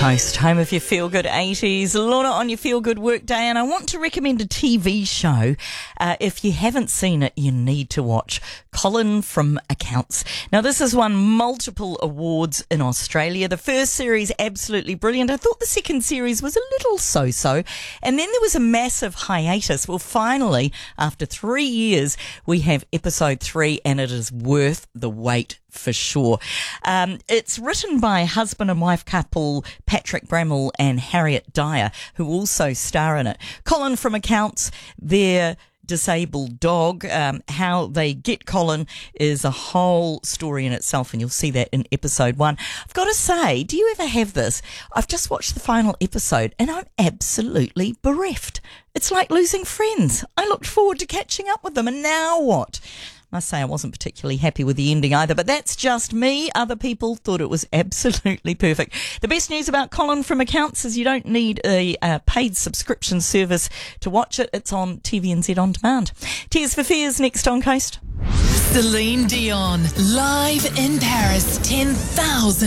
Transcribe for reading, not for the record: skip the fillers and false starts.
Coast, home of your feel-good 80s. Lorna on your feel-good workday, and I want to recommend a TV show. If you haven't seen it, you need to watch Colin from Accounts. Now, this has won multiple awards in Australia. The first series, absolutely brilliant. I thought the second series was a little so-so, and then there was a massive hiatus. Well, finally, after 3 years, we have episode 3, and it is worth the wait for sure. It's written by husband and wife couple Patrick Bramall and Harriet Dyer, who also star in it. Colin from Accounts, their disabled dog, how they get Colin is a whole story in itself, and you'll see that in episode 1. I've got to say, do you ever have this? I've just watched the final episode and I'm absolutely bereft. It's like losing friends. I looked forward to catching up with them, and now what? I must say I wasn't particularly happy with the ending either, but that's just me. Other people thought it was absolutely perfect. The best news about Colin from Accounts is you don't need a paid subscription service to watch it. It's on TVNZ On Demand. Tears for Fears next on Coast. Celine Dion, live in Paris, 10,000